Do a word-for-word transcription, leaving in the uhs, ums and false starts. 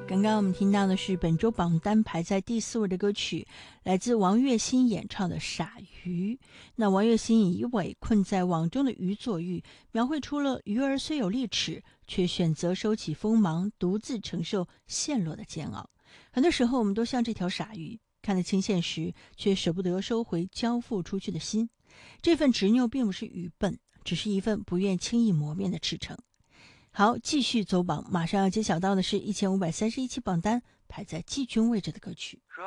刚刚我们听到的是本周榜单排在第四位的歌曲，来自王栎鑫演唱的《傻鱼》。那王栎鑫以尾困在网中的鱼作喻，描绘出了鱼儿虽有利齿，却选择收起锋芒，独自承受陷落的煎熬。很多时候我们都像这条傻鱼，看得清现实，却舍不得收回交付出去的心。这份执拗并不是愚笨，只是一份不愿轻易磨灭的赤诚。好，继续走榜，马上要揭晓到的是一千五百三十一期榜单排在季军位置的歌曲。